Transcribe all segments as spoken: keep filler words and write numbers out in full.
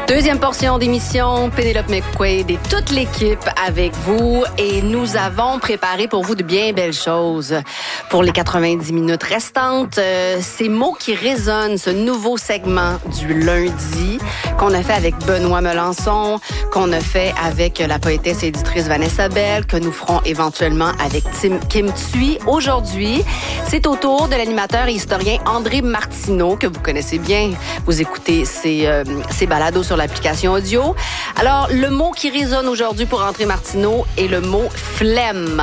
Deuxième portion d'émission, Pénélope McQuaid et toute l'équipe avec vous. Et nous avons préparé pour vous de bien belles choses pour les quatre-vingt-dix minutes restantes. Euh, ces mots qui résonnent, ce nouveau segment du lundi qu'on a fait avec Benoît Melançon, qu'on a fait avec la poétesse et éditrice Vanessa Bell, que nous ferons éventuellement avec Tim, Kim Thuy. Aujourd'hui, c'est au tour de l'animateur et historien André Martineau, que vous connaissez bien. Vous écoutez ses, euh, ses balados sur l'application audio. Alors, le mot qui résonne aujourd'hui pour André Martineau est le mot flemme.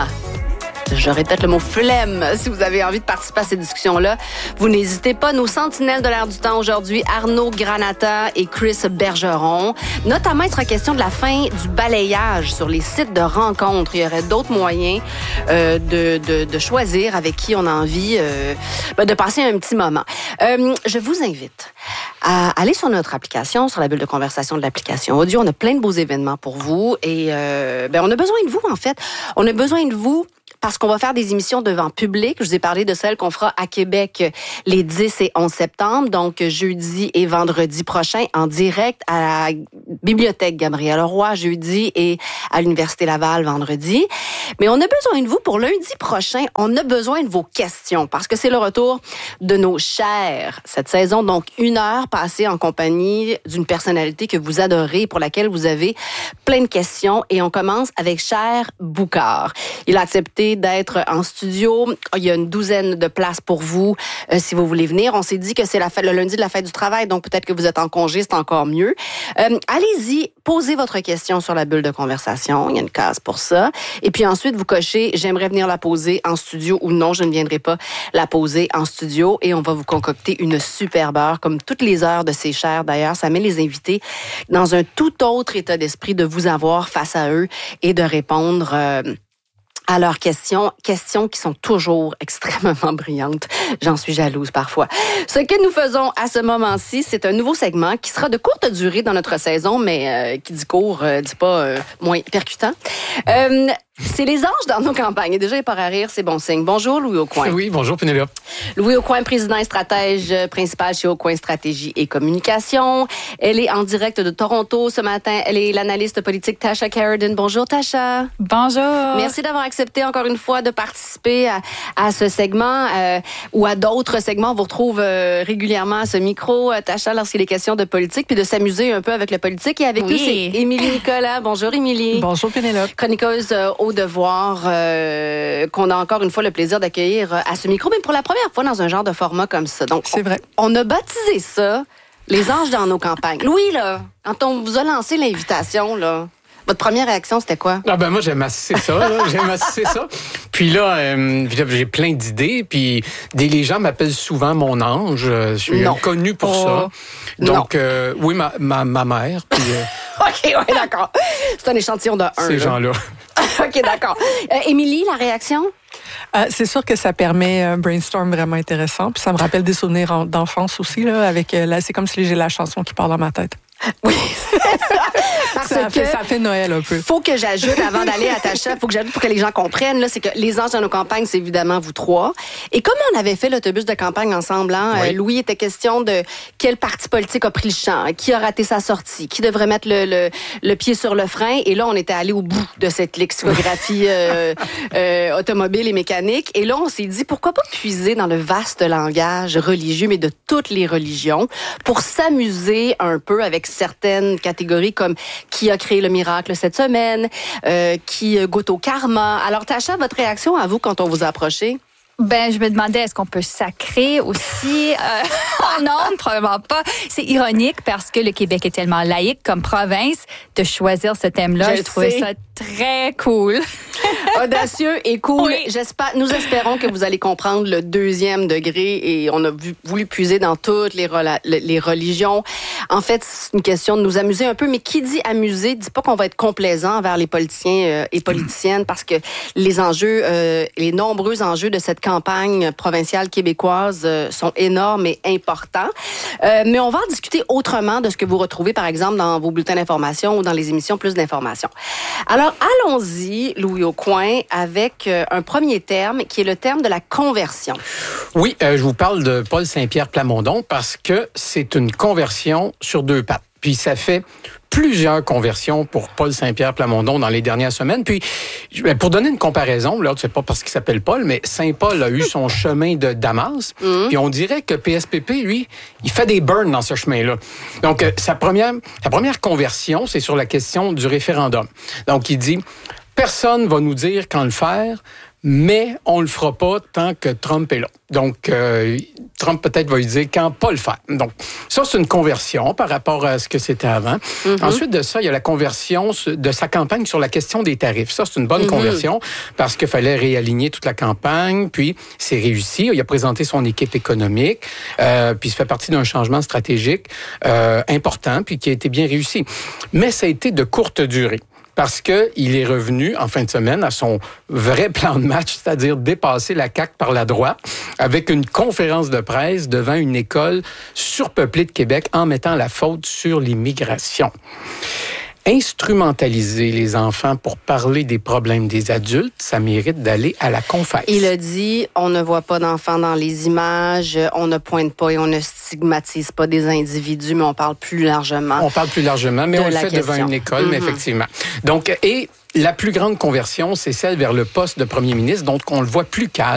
Je répète le mot flemme. Si vous avez envie de participer à cette discussion-là, vous n'hésitez pas. Nos sentinelles de l'air du temps aujourd'hui, Arnaud Granata et Chris Bergeron. Notamment, il sera question de la fin du balayage sur les sites de rencontres. Il y aurait d'autres moyens euh, de, de, de choisir avec qui on a envie euh, de passer un petit moment. Euh, je vous invite à aller sur notre application, sur la bulle de conversation de l'application audio. On a plein de beaux événements pour vous et euh, ben, on a besoin de vous, en fait. On a besoin de vous parce qu'on va faire des émissions devant public. Je vous ai parlé de celles qu'on fera à Québec les dix et onze septembre, donc jeudi et vendredi prochain, en direct à la Bibliothèque Gabriel-Roy, jeudi, et à l'Université Laval, vendredi. Mais on a besoin de vous pour lundi prochain. On a besoin de vos questions, parce que c'est le retour de nos chers cette saison. Donc, une heure passée en compagnie d'une personnalité que vous adorez, pour laquelle vous avez plein de questions. Et on commence avec Cher Boucard. Il a accepté d'être en studio. Il y a une douzaine de places pour vous euh, si vous voulez venir. On s'est dit que c'est la fête, le lundi de la fête du travail, donc peut-être que vous êtes en congé, c'est encore mieux. Euh, allez-y, posez votre question sur la bulle de conversation. Il y a une case pour ça. Et puis ensuite, vous cochez « J'aimerais venir la poser en studio » ou « Non, je ne viendrai pas la poser en studio » et on va vous concocter une superbe heure, comme toutes les heures de ces chers d'ailleurs. Ça met les invités dans un tout autre état d'esprit de vous avoir face à eux et de répondre euh, à leurs questions, questions qui sont toujours extrêmement brillantes. J'en suis jalouse parfois. Ce que nous faisons à ce moment-ci, c'est un nouveau segment qui sera de courte durée dans notre saison, mais euh, qui dit court, euh, dit pas euh, moins percutant. Euh, C'est les anges dans nos campagnes. Et déjà, il n'est pas à rire, c'est bon signe. Bonjour, Louis Aucoin. Oui, bonjour, Pénélope. Louis Aucoin, président et stratège principal chez Aucoin Stratégie et Communication. Elle est en direct de Toronto ce matin. Elle est l'analyste politique Tasha Carradine. Bonjour, Tasha. Bonjour. Merci d'avoir accepté encore une fois de participer à, à ce segment euh, ou à d'autres segments. On vous retrouve euh, régulièrement à ce micro, euh, Tasha, lorsqu'il est question de politique, puis de s'amuser un peu avec le politique. Et avec oui. nous, c'est Émilie Nicolas. Bonjour, Émilie. Bonjour, Pénélope. Chroniqueuse euh, au devoir, euh, qu'on a encore une fois le plaisir d'accueillir à ce micro, mais pour la première fois dans un genre de format comme ça. Donc, c'est vrai. On, on a baptisé ça les anges dans nos campagnes. Louis, là, quand on vous a lancé l'invitation, là, votre première réaction, c'était quoi? Ah ben moi, j'aime assez ça. Là. J'aime assez ça. Puis là, euh, j'ai plein d'idées. Puis des, les gens m'appellent souvent mon ange. Je suis non. connu pour oh. ça. Donc, euh, oui, ma, ma, ma mère. Puis, euh... OK, oui, d'accord. C'est un échantillon de un. Ces là. gens-là. OK, d'accord. Euh, Émilie, la réaction? Euh, c'est sûr que ça permet un brainstorm vraiment intéressant. Puis ça me rappelle des souvenirs en, d'enfance aussi. Là, avec, euh, là, c'est comme si j'ai la chanson qui parle dans ma tête. Oui, c'est ça. Parce ça, que fait, ça fait Noël un peu. Faut que j'ajoute, avant d'aller à Tasha, faut que j'ajoute pour que les gens comprennent, là, c'est que les anges dans nos campagnes, c'est évidemment vous trois. Et comme on avait fait l'autobus de campagne ensemble, hein, oui. euh, Louis, était question de quel parti politique a pris le champ, qui a raté sa sortie, qui devrait mettre le, le, le pied sur le frein. Et là, on était allé au bout de cette lexicographie euh, euh, automobile et mécanique. Et là, on s'est dit, pourquoi pas puiser dans le vaste langage religieux, mais de toutes les religions, pour s'amuser un peu avec certaines catégories comme qui a créé le miracle cette semaine, euh, qui goûte au karma. Alors, Tasha, votre réaction à vous quand on vous a approché? Ben, je me demandais, est-ce qu'on peut sacrer aussi euh, en ondes? Probablement pas. C'est ironique parce que le Québec est tellement laïque comme province de choisir ce thème-là. Je, je trouvais ça très cool. Audacieux et cool. Oui. J'espère, nous espérons que vous allez comprendre le deuxième degré et on a vu, voulu puiser dans toutes les, rela, les religions. En fait, c'est une question de nous amuser un peu, mais qui dit amuser, dit pas qu'on va être complaisant envers les politiciens euh, et politiciennes parce que les enjeux, euh, les nombreux enjeux de cette campagne provinciale québécoise euh, sont énormes et importants. Euh, mais on va en discuter autrement de ce que vous retrouvez, par exemple, dans vos bulletins d'information ou dans les émissions Plus d'informations. Alors, allons-y, Louis Aucoin, avec euh, un premier terme qui est le terme de la conversion. Oui, euh, je vous parle de Paul Saint-Pierre Plamondon parce que c'est une conversion sur deux pattes. Puis Puis ça fait plusieurs conversions pour Paul Saint-Pierre Plamondon dans les dernières semaines. Puis, pour donner une comparaison, là, c'est pas parce qu'il s'appelle Paul, mais Saint Paul a eu son chemin de Damas. Mm-hmm. Puis on dirait que P S P P, lui, il fait des burns dans ce chemin-là. Donc, euh, sa première, sa première conversion, c'est sur la question du référendum. Donc, il dit, personne va nous dire quand le faire, mais on le fera pas tant que Trump est là. Donc, euh, Trump peut-être va lui dire quand pas le faire. Donc, ça, c'est une conversion par rapport à ce que c'était avant. Mm-hmm. Ensuite de ça, il y a la conversion de sa campagne sur la question des tarifs. Ça, c'est une bonne mm-hmm. conversion parce qu'il fallait réaligner toute la campagne. Puis, c'est réussi. Il a présenté son équipe économique. Euh, puis, ça fait partie d'un changement stratégique euh, important puis qui a été bien réussi. Mais ça a été de courte durée. Parce qu'il est revenu en fin de semaine à son vrai plan de match, c'est-à-dire dépasser la C A Q par la droite, avec une conférence de presse devant une école surpeuplée de Québec en mettant la faute sur l'immigration. Instrumentaliser les enfants pour parler des problèmes des adultes, ça mérite d'aller à la confesse. Il a dit, on ne voit pas d'enfants dans les images, on ne pointe pas et on ne stigmatise pas des individus, mais on parle plus largement. On parle plus largement, mais on le fait question. devant une école, mm-hmm. mais effectivement. Donc, et la plus grande conversion, c'est celle vers le poste de premier ministre, donc on le voit plus calme.